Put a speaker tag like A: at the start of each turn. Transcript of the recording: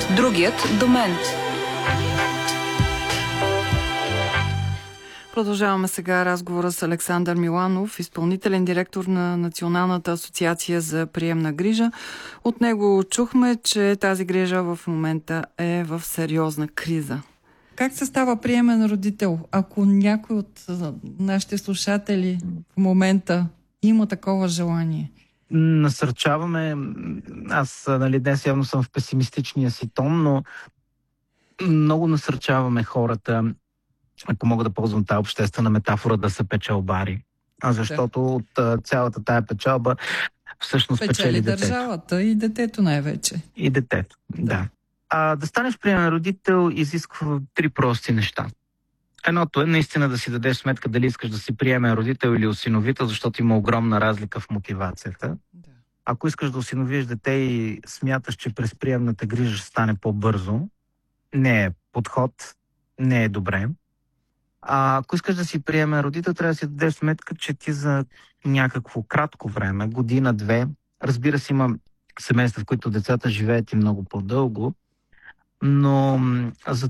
A: Другият до мен.
B: Продължаваме сега разговора с Александър Миланов, изпълнителен директор на Националната асоциация за приемна грижа. От него чухме, че тази грижа в момента е в сериозна криза. Как се става приемен родител? Ако някой от нашите слушатели в момента има такова желание?
C: Насърчаваме, аз днес явно съм в песимистичния си тон, но много насърчаваме хората, ако мога да ползвам тази обществена метафора, да са печалбари. Защото от цялата тая печалба всъщност печели детето.
B: Държавата и детето най-вече.
C: И детето, да. Да станеш приемен родител изисква 3 прости неща. Едното е наистина да си дадеш сметка дали искаш да си приемен родител или осиновител, защото има огромна разлика в мотивацията. Да. Ако искаш да осиновиш дете и смяташ, че през приемната грижа ще стане по-бързо, не е подход, не е добре. Ако искаш да си приемен родител, трябва да си дадеш сметка, че ти за някакво кратко време, година-две, разбира се, има семейства, в които децата живеят и много по-дълго, но за